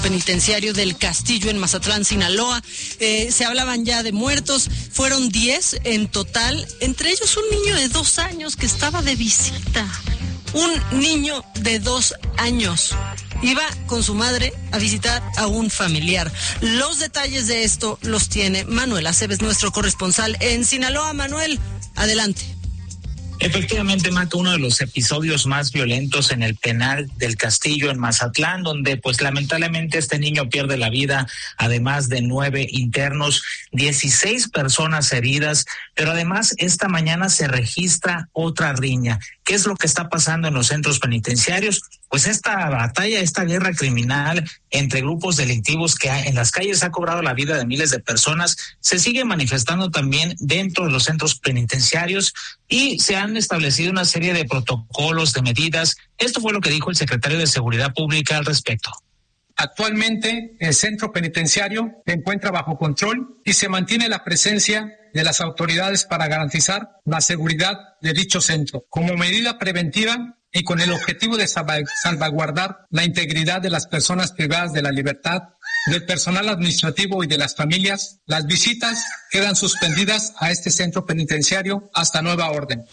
penitenciario del Castillo en Mazatlán, Sinaloa. Se hablaban ya de muertos, fueron 10 en total, entre ellos un niño de 2 años que estaba de visita. Un niño de 2 años iba con su madre a visitar a un familiar. Los detalles de esto los tiene Manuel Aceves, nuestro corresponsal en Sinaloa. Manuel, adelante. Efectivamente, Maca, uno de los episodios más violentos en el penal del Castillo en Mazatlán, donde pues lamentablemente este niño pierde la vida, además de 9 internos, 16 personas heridas, pero además esta mañana se registra otra riña. ¿Qué es lo que está pasando en los centros penitenciarios? Pues esta batalla, esta guerra criminal entre grupos delictivos que en las calles ha cobrado la vida de miles de personas, se sigue manifestando también dentro de los centros penitenciarios y se han establecido una serie de protocolos, de medidas. Esto fue lo que dijo el secretario de Seguridad Pública al respecto. Actualmente, el centro penitenciario se encuentra bajo control y se mantiene la presencia de las autoridades para garantizar la seguridad de dicho centro. Como medida preventiva y con el objetivo de salvaguardar la integridad de las personas privadas de la libertad, del personal administrativo y de las familias, las visitas quedan suspendidas a este centro penitenciario hasta nueva orden.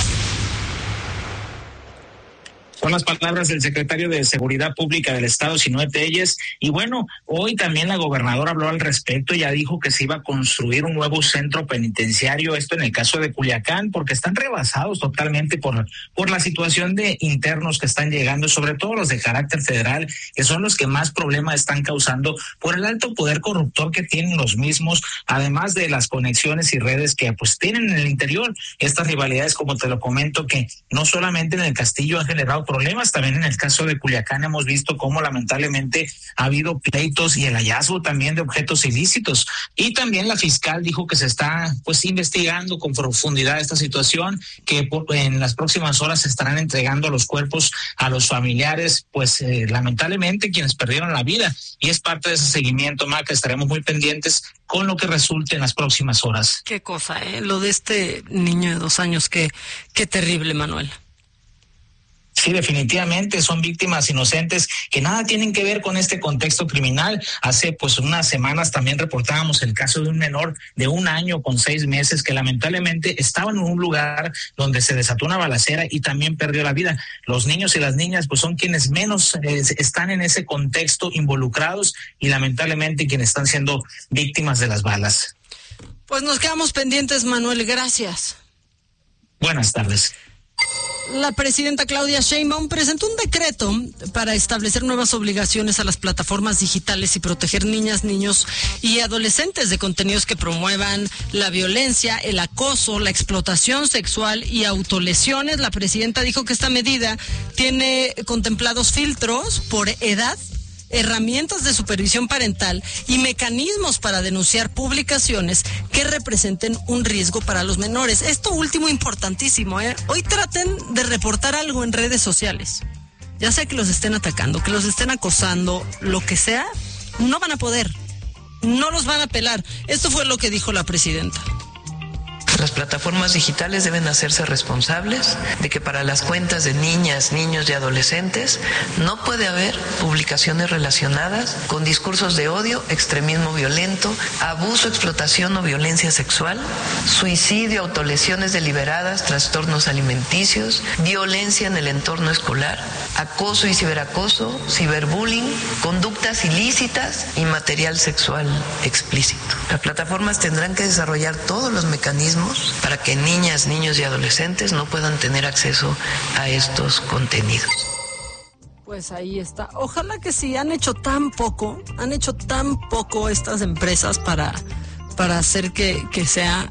Son las palabras del secretario de Seguridad Pública del Estado, Sinué Telles. Y bueno, hoy también la gobernadora habló al respecto, ya dijo que se iba a construir un nuevo centro penitenciario, esto en el caso de Culiacán, porque están rebasados totalmente por la situación de internos que están llegando, sobre todo los de carácter federal, que son los que más problemas están causando por el alto poder corruptor que tienen los mismos, además de las conexiones y redes que pues tienen en el interior. Estas rivalidades, como te lo comento, que no solamente en el Castillo han generado problemas, también en el caso de Culiacán hemos visto cómo lamentablemente ha habido pleitos y el hallazgo también de objetos ilícitos. Y también la fiscal dijo que se está pues investigando con profundidad esta situación, que en las próximas horas se estarán entregando los cuerpos a los familiares, pues lamentablemente quienes perdieron la vida, y es parte de ese seguimiento, Maca. Estaremos muy pendientes con lo que resulte en las próximas horas. Qué cosa, lo de este niño de 2 años, qué terrible, Manuel. Sí, definitivamente son víctimas inocentes que nada tienen que ver con este contexto criminal. Hace pues unas semanas también reportábamos el caso de un menor de 1 año con 6 meses que lamentablemente estaba en un lugar donde se desató una balacera y también perdió la vida. Los niños y las niñas pues son quienes menos están en ese contexto involucrados y lamentablemente quienes están siendo víctimas de las balas. Pues nos quedamos pendientes, Manuel, gracias. Buenas tardes. La presidenta Claudia Sheinbaum presentó un decreto para establecer nuevas obligaciones a las plataformas digitales y proteger niñas, niños y adolescentes de contenidos que promuevan la violencia, el acoso, la explotación sexual y autolesiones. La presidenta dijo que esta medida tiene contemplados filtros por edad, herramientas de supervisión parental y mecanismos para denunciar publicaciones que representen un riesgo para los menores. Esto último importantísimo, Hoy traten de reportar algo en redes sociales. Ya sea que los estén atacando, que los estén acosando, lo que sea, no van a poder. No los van a pelar. Esto fue lo que dijo la presidenta. Las plataformas digitales deben hacerse responsables de que para las cuentas de niñas, niños y adolescentes no puede haber publicaciones relacionadas con discursos de odio, extremismo violento, abuso, explotación o violencia sexual, suicidio, autolesiones deliberadas, trastornos alimenticios, violencia en el entorno escolar, acoso y ciberacoso, ciberbullying, conductas ilícitas y material sexual explícito. Las plataformas tendrán que desarrollar todos los mecanismos para que niñas, niños y adolescentes no puedan tener acceso a estos contenidos. Pues ahí está. Ojalá que sí, han hecho tan poco estas empresas para hacer que sea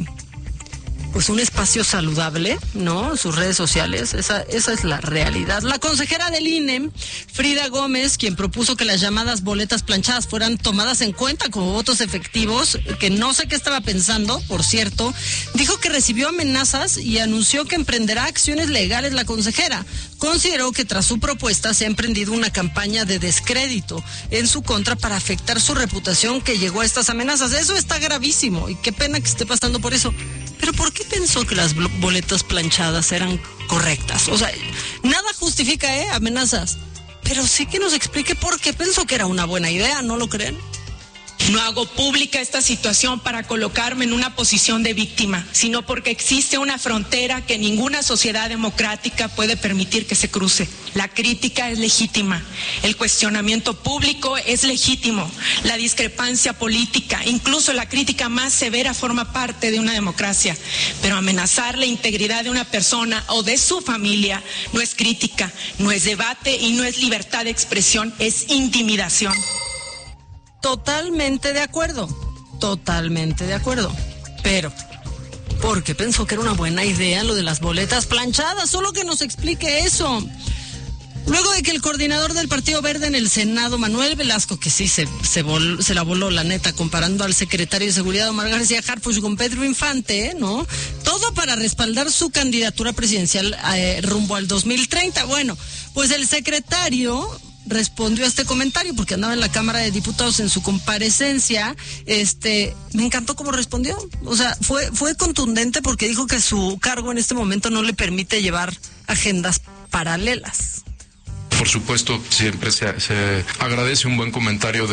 pues un espacio saludable, ¿no? Sus redes sociales, esa es la realidad. La consejera del INE, Frida Gómez, quien propuso que las llamadas boletas planchadas fueran tomadas en cuenta como votos efectivos, que no sé qué estaba pensando, por cierto, dijo que recibió amenazas y anunció que emprenderá acciones legales. La consejera consideró que tras su propuesta se ha emprendido una campaña de descrédito en su contra para afectar su reputación, que llegó a estas amenazas. Eso está gravísimo y qué pena que esté pasando por eso. Pero ¿por qué pensó que las boletas planchadas eran correctas? O sea, nada justifica, amenazas. pero sí que nos explique por qué pensó que era una buena idea, ¿no lo creen? No hago pública esta situación para colocarme en una posición de víctima, sino porque existe una frontera que ninguna sociedad democrática puede permitir que se cruce. La crítica es legítima, el cuestionamiento público es legítimo, la discrepancia política, incluso la crítica más severa forma parte de una democracia, pero amenazar la integridad de una persona o de su familia no es crítica, no es debate y no es libertad de expresión, es intimidación. Totalmente de acuerdo, pero ¿por qué pensó que era una buena idea lo de las boletas planchadas? Solo que nos explique eso. Luego de que el coordinador del Partido Verde en el Senado, Manuel Velasco, que sí se la voló la neta comparando al secretario de Seguridad Omar García Harfuch con Pedro Infante, ¿no? Todo para respaldar su candidatura presidencial rumbo al 2030. Bueno, pues el secretario respondió a este comentario porque andaba en la Cámara de Diputados en su comparecencia. Me encantó cómo respondió. O sea, fue contundente porque dijo que su cargo en este momento no le permite llevar agendas paralelas. Por supuesto, siempre se agradece un buen comentario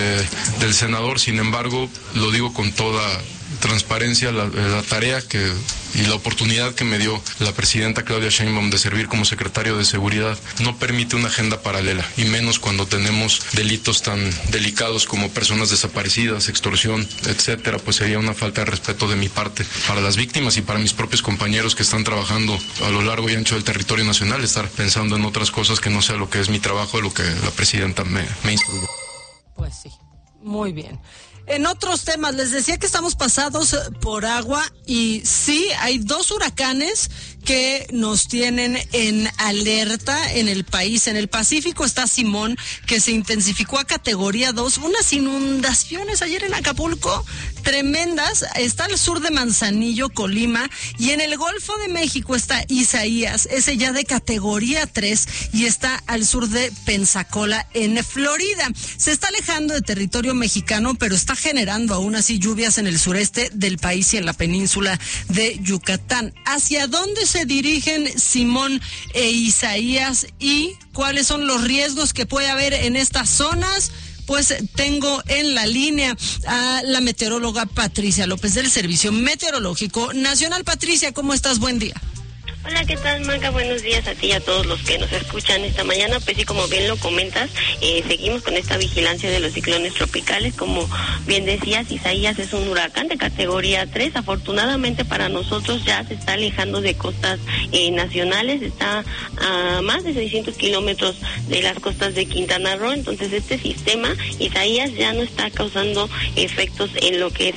del senador. Sin embargo, lo digo con toda transparencia, la tarea y la oportunidad que me dio la presidenta Claudia Sheinbaum de servir como secretario de Seguridad no permite una agenda paralela, y menos cuando tenemos delitos tan delicados como personas desaparecidas, extorsión, etcétera. Pues sería una falta de respeto de mi parte para las víctimas y para mis propios compañeros que están trabajando a lo largo y ancho del territorio nacional, estar pensando en otras cosas que no sea lo que es mi trabajo, lo que la presidenta me instruyó. Pues sí, muy bien. En otros temas, les decía que estamos pasados por agua y sí, hay 2 huracanes que nos tienen en alerta en el país. En el Pacífico está Simón, que se intensificó a categoría 2, unas inundaciones ayer en Acapulco tremendas. Está al sur de Manzanillo, Colima, y en el Golfo de México está Isaías, ese ya de categoría 3, y está al sur de Pensacola, en Florida. Se está alejando de territorio mexicano, pero está generando aún así lluvias en el sureste del país y en la península de Yucatán. ¿Hacia dónde se dirigen Simón e Isaías y cuáles son los riesgos que puede haber en estas zonas? Pues tengo en la línea a la meteoróloga Patricia López del Servicio Meteorológico Nacional. Patricia, ¿cómo estás? Buen día. Hola, ¿qué tal, Maca? Buenos días a ti y a todos los que nos escuchan esta mañana. Pues sí, como bien lo comentas, seguimos con esta vigilancia de los ciclones tropicales. Como bien decías, Isaías es un huracán de categoría 3. Afortunadamente para nosotros ya se está alejando de costas nacionales, está a más de 600 kilómetros de las costas de Quintana Roo. Entonces este sistema, Isaías, ya no está causando efectos en lo que es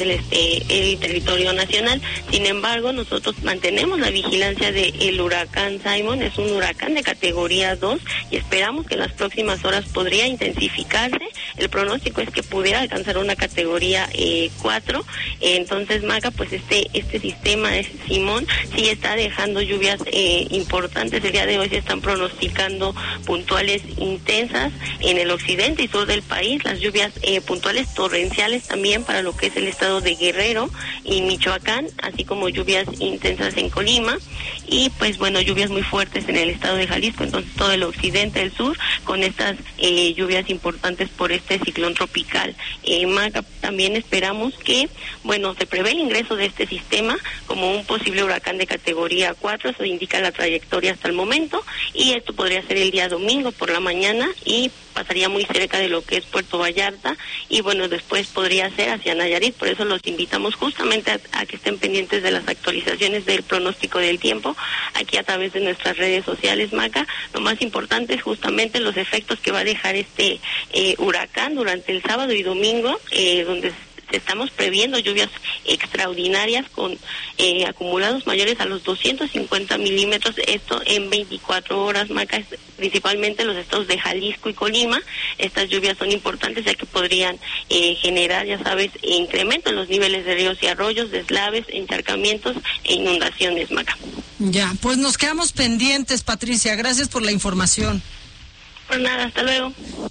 el territorio nacional. Sin embargo, nosotros mantenemos la vigilancia de el huracán Simon. Es un huracán de categoría 2 y esperamos que en las próximas horas podría intensificarse. El pronóstico es que pudiera alcanzar una categoría 4. Entonces, Maga, pues este sistema de Simón sí está dejando lluvias importantes. El día de hoy se están pronosticando puntuales intensas en el occidente y sur del país, las lluvias puntuales torrenciales también para lo que es el estado de Guerrero y Michoacán, así como lluvias intensas en Colima y pues bueno, lluvias muy fuertes en el estado de Jalisco. Entonces todo el occidente, el sur, con estas lluvias importantes por este ciclón tropical. Maga, también esperamos que, bueno, se prevé el ingreso de este sistema como un posible huracán de categoría 4, eso indica la trayectoria hasta el momento, y esto podría ser el día domingo por la mañana y pasaría muy cerca de lo que es Puerto Vallarta y bueno, después podría ser hacia Nayarit. Por eso los invitamos justamente a que estén pendientes de las actualizaciones del pronóstico del tiempo aquí a través de nuestras redes sociales, Maca. Lo más importante es justamente los efectos que va a dejar este huracán durante el sábado y domingo, donde estamos previendo lluvias extraordinarias con acumulados mayores a los 250 milímetros, esto en 24 horas, Maca, principalmente en los estados de Jalisco y Colima. Estas lluvias son importantes ya que podrían generar, ya sabes, incremento en los niveles de ríos y arroyos, deslaves, encharcamientos e inundaciones, Maca. Ya, pues nos quedamos pendientes, Patricia, gracias por la información. Pues nada, hasta luego.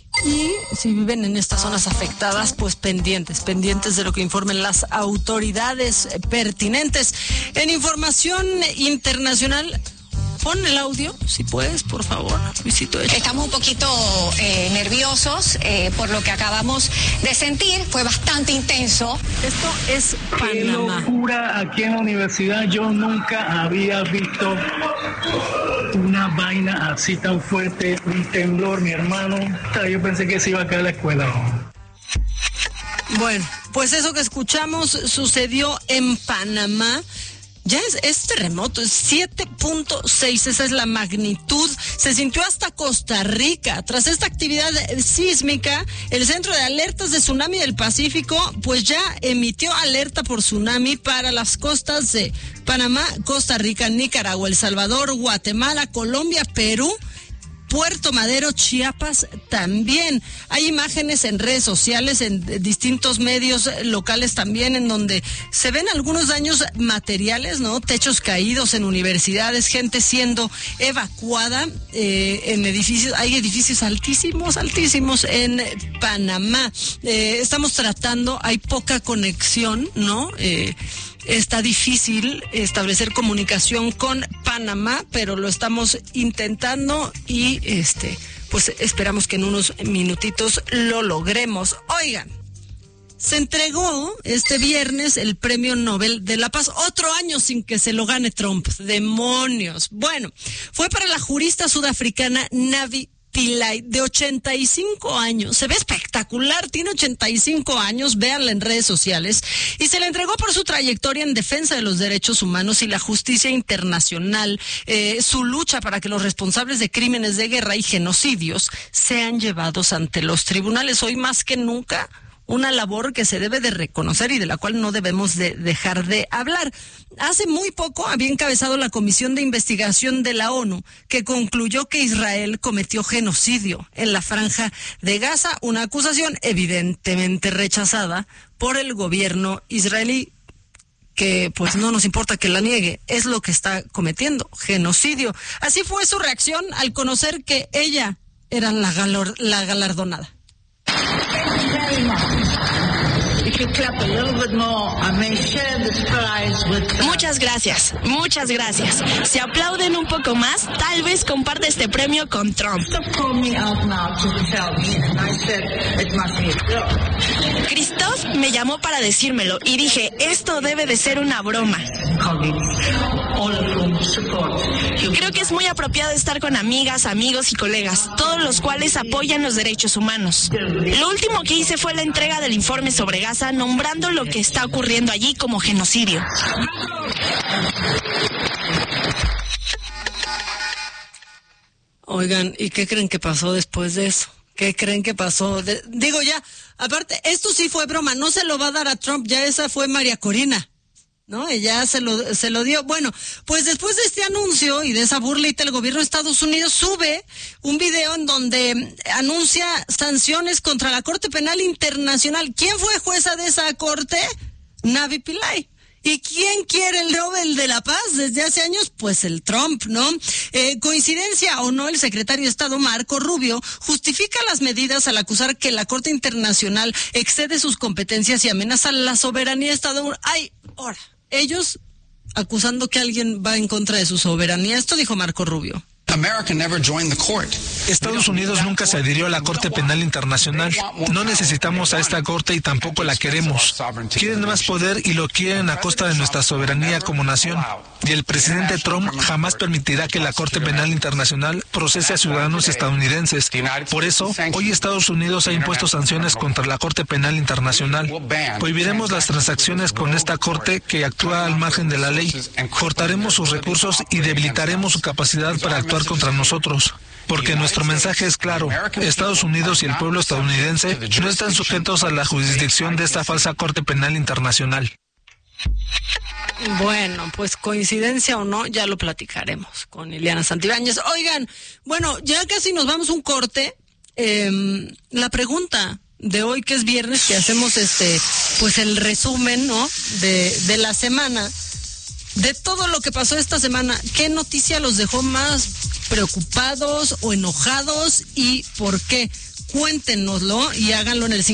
Y si viven en estas zonas afectadas, pues pendientes de lo que informen las autoridades pertinentes. En información internacional, Pon el audio, si puedes, por favor, Luisito. Estamos un poquito nerviosos por lo que acabamos de sentir. Fue bastante intenso. Esto es Panamá. Qué locura aquí en la universidad. Yo nunca había visto una vaina así tan fuerte, un temblor, mi hermano. Yo pensé que se iba a caer la escuela. Bueno, pues eso que escuchamos sucedió en Panamá. Ya es terremoto, es 7.6, esa es la magnitud. Se sintió hasta Costa Rica. Tras esta actividad sísmica, el Centro de Alertas de Tsunami del Pacífico pues ya emitió alerta por tsunami para las costas de Panamá, Costa Rica, Nicaragua, El Salvador, Guatemala, Colombia, Perú, Puerto Madero, Chiapas también. Hay imágenes en redes sociales, en distintos medios locales también, en donde se ven algunos daños materiales, ¿no? Techos caídos en universidades, gente siendo evacuada en edificios. Hay edificios altísimos en Panamá. Estamos tratando, hay poca conexión, ¿no? Está difícil establecer comunicación con Panamá, pero lo estamos intentando y pues esperamos que en unos minutitos lo logremos. Oigan, se entregó este viernes el Premio Nobel de la Paz, otro año sin que se lo gane Trump. ¡Demonios! Bueno, fue para la jurista sudafricana Navi Pillay, de 85 años, se ve espectacular, tiene 85 años, véanla en redes sociales, y se le entregó por su trayectoria en defensa de los derechos humanos y la justicia internacional, su lucha para que los responsables de crímenes de guerra y genocidios sean llevados ante los tribunales. Hoy más que nunca, una labor que se debe de reconocer y de la cual no debemos de dejar de hablar. Hace muy poco había encabezado la Comisión de Investigación de la ONU, que concluyó que Israel cometió genocidio en la Franja de Gaza, una acusación evidentemente rechazada por el gobierno israelí, que pues no nos importa que la niegue, es lo que está cometiendo, genocidio. Así fue su reacción al conocer que ella era la galardonada. Muchas gracias. Si aplauden un poco más, tal vez comparte este premio con Trump. Christoph me llamó para decírmelo y dije, esto debe de ser una broma. Creo que es muy apropiado estar con amigas, amigos y colegas, todos los cuales apoyan los derechos humanos. Lo último que hice fue la entrega del informe sobre Gaza, nombrando lo que está ocurriendo allí como genocidio. Oigan, ¿y qué creen que pasó después de eso? ¿Qué creen que pasó? Digo ya, aparte, esto sí fue broma, no se lo va a dar a Trump, ya esa fue María Corina, ¿no? Ella se lo dio. Bueno, pues después de este anuncio y de esa burlita, el gobierno de Estados Unidos sube un video en donde anuncia sanciones contra la Corte Penal Internacional. ¿Quién fue jueza de esa corte? Navi Pillay. ¿Y quién quiere el Nobel de la Paz desde hace años? Pues el Trump, ¿no? Coincidencia o no, el secretario de Estado Marco Rubio justifica las medidas al acusar que la Corte Internacional excede sus competencias y amenaza la soberanía estadounidense. ¡Ay, ahora! Ellos acusando que alguien va en contra de su soberanía. Esto dijo Marco Rubio. Estados Unidos nunca se adhirió a la Corte Penal Internacional. No necesitamos a esta corte y tampoco la queremos. Quieren más poder y lo quieren a costa de nuestra soberanía como nación. Y el presidente Trump jamás permitirá que la Corte Penal Internacional procese a ciudadanos estadounidenses. Por eso, hoy Estados Unidos ha impuesto sanciones contra la Corte Penal Internacional. Prohibiremos las transacciones con esta corte que actúa al margen de la ley. Cortaremos sus recursos y debilitaremos su capacidad para actuar contra nosotros. Porque nuestro mensaje es claro: Estados Unidos y el pueblo estadounidense no están sujetos a la jurisdicción de esta falsa Corte Penal Internacional. Bueno, pues coincidencia o no, ya lo platicaremos con Ileana Santibáñez. Oigan, bueno, ya casi nos vamos un corte. La pregunta de hoy, que es viernes, que hacemos pues el resumen, ¿no? de la semana, de todo lo que pasó esta semana. ¿Qué noticia los dejó más preocupados o enojados y por qué? cuéntenoslo y háganlo en el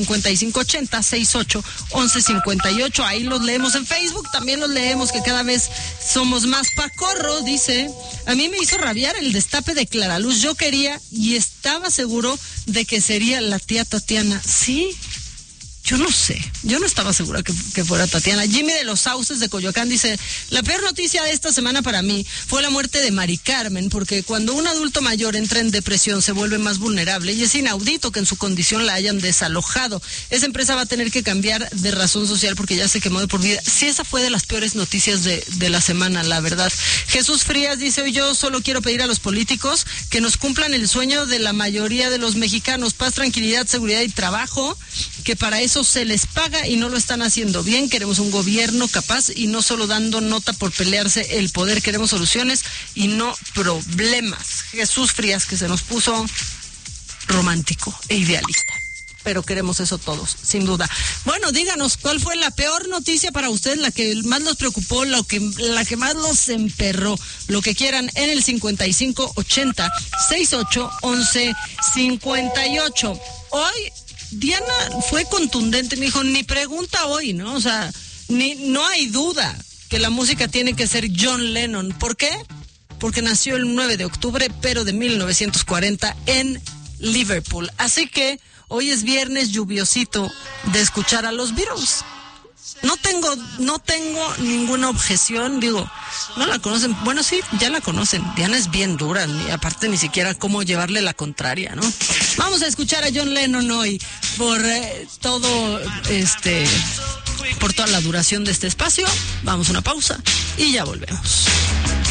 5580-68-1158. Ahí los leemos en Facebook, también los leemos, que cada vez somos más. Pacorro dice, a mí me hizo rabiar el destape de Clara Luz. Yo quería y estaba seguro de que sería la tía Tatiana. Sí, yo no sé, yo no estaba segura que fuera Tatiana. Jimmy de los Sauces de Coyoacán dice, la peor noticia de esta semana para mí fue la muerte de Mari Carmen, porque cuando un adulto mayor entra en depresión se vuelve más vulnerable y es inaudito que en su condición la hayan desalojado. Esa empresa va a tener que cambiar de razón social porque ya se quemó de por vida. Sí, esa fue de las peores noticias de la semana, la verdad. Jesús Frías dice, hoy yo solo quiero pedir a los políticos que nos cumplan el sueño de la mayoría de los mexicanos, paz, tranquilidad, seguridad y trabajo, que para eso se les paga y no lo están haciendo bien. Queremos un gobierno capaz y no solo dando nota por pelearse el poder. Queremos soluciones y no problemas. Jesús Frías, que se nos puso romántico e idealista, pero queremos eso todos, sin duda. Bueno, díganos, ¿cuál fue la peor noticia para ustedes, la que más los preocupó, la que más los emperró? Lo que quieran en el 5580-68-1158. Hoy Diana fue contundente, me dijo, ni pregunta hoy, ¿no? O sea, no hay duda que la música tiene que ser John Lennon. ¿Por qué? Porque nació el 9 de octubre, pero de 1940 en Liverpool. Así que hoy es viernes lluviosito de escuchar a los Beatles. No tengo ninguna objeción, digo, no la conocen, bueno sí, ya la conocen, Diana es bien dura, y aparte ni siquiera cómo llevarle la contraria, ¿no? Vamos a escuchar a John Lennon hoy por por toda la duración de este espacio. Vamos a una pausa y ya volvemos.